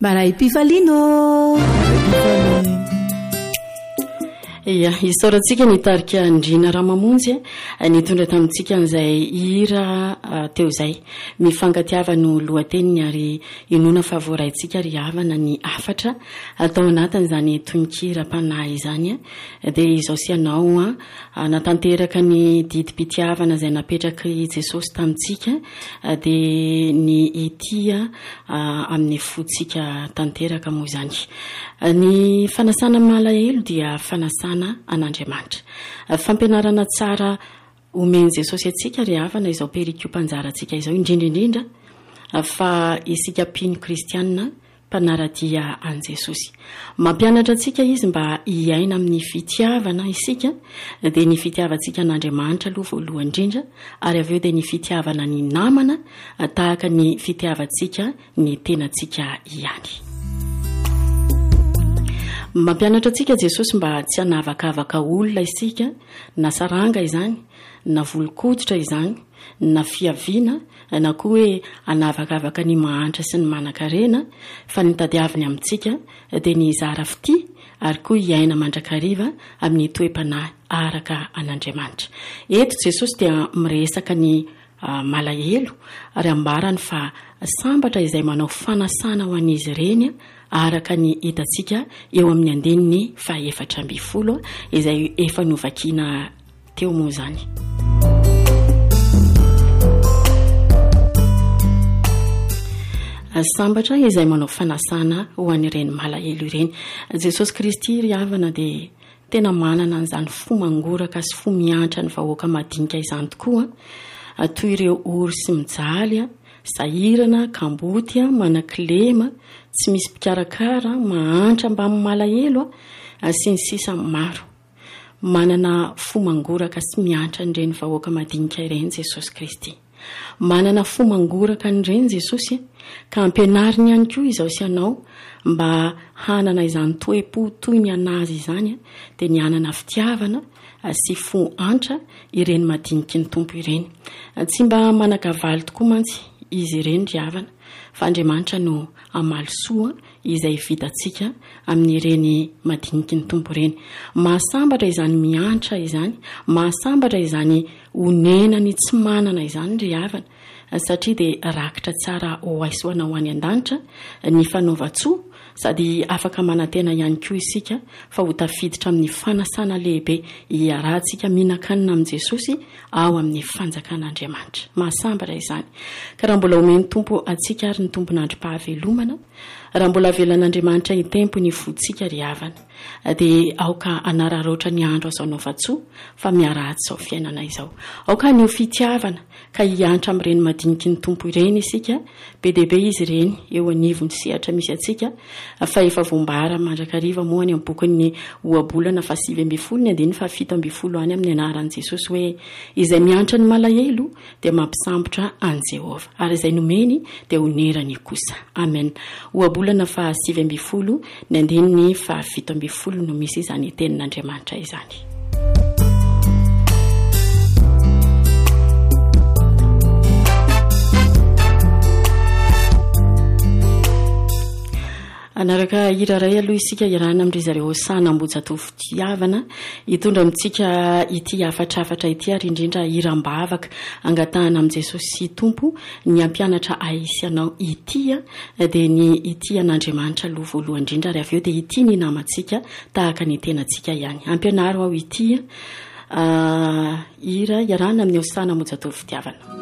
Maray Pifalino. Ia, isaorantsika nitarika Andrina Ramamonjy nitondra tamintsika an'izay hira teo izay mifangatiava no lohateniny ary inona favoraitsika ry havana ny afatra atao anatin'izany tononkira-panahy izany dia izao sy anao natanteraka ny didi-pitiavana izay napetraka i Jesosy tamintsika dia ny etia amin'ny fotsika tanteraka moa izany. Ny fanasana malahelo dia fanasana an'Andriamanitra. Fampianarana tsara omeny Jesosy atsika ry havana izao perikio-panjaratsika izao indrindra fa isika mpino kristianina mpanaradia an Jesosy. Mampianatra atsika izy mba hiaina amin'ny fitiavana isika dia ny fitiavantsika an'Andriamanitra aloha voalohany indrindra ary avy eo dia ny fitiavana ny namana tahaka ny fitiavantsika ny tenantsika ihany. Mampianatra atsika Jesosy mba tsy hanavakavaka olona isika na saranga izany na volon-koditra izany na fiaviana na koa hoe hanavakavaka ny mahantra sy ny manan-karena fa ny tadiaviny amintsika dia ny zara fity ary koa hiaina mandrakariva amin'ny toe-panahy araka an'Andriamanitra. Eto Jesosy dia miresaka ny malahelo ary ambarany fa sambatra izay manao fanasana ho an'izy ireny araka ny hitantsika eo amin'ny andeniny 4:40 izay efa novakiana teo moa izany. Sambatra izay manao fanasana ho an'ireny malahelo ireny. Jesosy Kristy ry havana dia tena manana an'izany fo mangoraka sy fo miantra ny vahoaka madinika izany tokoa. Toy ireo ory sy mijaly, sahirana, kamboty, manakilema, tsy misy mpikarakara, mahantra mba amin'ny malahelo sy ny sisa maro. Manana fo mangoraka sy miantra n'ireny vahoaka madinika ireny Jesosy Kristy. Manana fo mangoraka n'ireny Jesosy ka ampianariny ihany koa izao sy anao mba hanana izany toe-po toy ny anazy izany dia ny hanana fitiavana sy fo antra ireny madiniky ny tompo ireny. Tsy mba manakavaly tokoa mantsy izy ireny ry havana fa Andriamanitra no amalosoa izay vitantsika amin'ireny madiniky ny tompo ireny. Mahasambatra izany miantra izany, mahasambatra izany onenany tsy manana izany ry havana satria dia rakitra tsara ho aisoana ho any an-danitra ny fanaova-tsoa sady afaka manantena ihany koa isika fa ho tafiditra amin'ny fanasana lehibe hiarantsika mihinan-kanina amin'i Jesosy ao amin'ny fanjakan'Andriamanitra. Mahasambatra izany. Ka raha mbola omeny tompo atsika ary ny tompon'andrim-pahavelomana, raha mbola avelan'Andriamanitra hitempo ny fotsika ry havana dia aoka anararoatra ny andro azo anaova-tsoa fa miaratsy izao fiainana izao. Aoka ny fitiavana ka hiantra amin'ireny madiniky ny tompo ireny isika be dia be izy ireny eo anivony sehatra misy atsika fa efa voambara mandrakariva moa any amin'ny bokin'ny ohabolana 7:7 any amin'ny anaran'i Jesosy hoe izay miantra ny malahelo dia mampisambotra an Jehova ary izay nomeny dia onerany kosa. Amen. Ohabolana 7:7 ny andeniny 7:7 no misy izany tenin'Andriamanitra izany. Anaraka iraray aloha isika irana amin'ry zareo sanambojatovo fitiavana hitondra amintsika ity afatrafatra ity ary indrindra irambavaka angatahana amin'i Jesosy sy tompo ny ampianatra aisy anao ity dia ny ity an'Andriamanitra aloha voalohany indrindra ary avy eo dia ity ny namantsika tahaka ny tenantsika ihany. Ampianaro ao ity ira irana amin'ny sanambojatovo fitiavana.